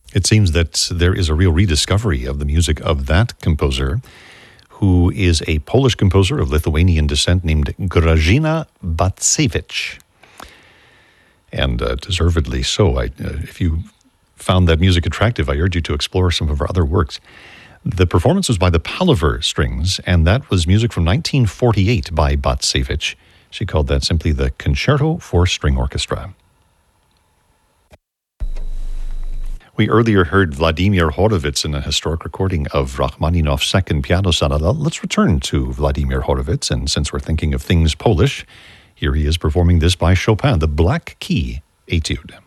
It seems that there is a real rediscovery of the music of that composer, who is a Polish composer of Lithuanian descent named Grażyna Bacewicz. And deservedly so. If you found that music attractive, I urge you to explore some of her other works. The performance was by the Palaver Strings, and that was music from 1948 by Bacewicz. She called that simply the Concerto for String Orchestra. We earlier heard Vladimir Horowitz in a historic recording of Rachmaninoff's Second Piano Sonata. Let's return to Vladimir Horowitz, and since we're thinking of things Polish, here he is performing this by Chopin, the Black Key Etude.